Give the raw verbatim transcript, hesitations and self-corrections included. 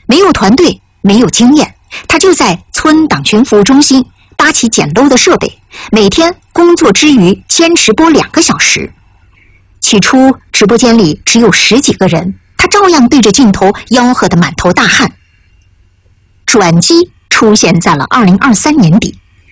没有团队，没有经验，他就在村党群服务中心搭起简陋的设备，每天工作之余坚持播两个小时。起初直播间里只有十几个人，他照样对着镜头吆喝得满头大汗。转机出现在了二零二三年底，